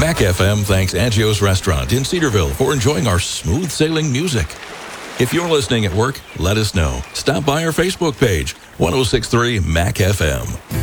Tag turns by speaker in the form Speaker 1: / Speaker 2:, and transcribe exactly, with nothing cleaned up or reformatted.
Speaker 1: Mac F M thanks Agios Restaurant in Cedarville for enjoying our smooth sailing music. If you're listening at work, let us know. Stop by our Facebook page, ten sixty-three Mac F M.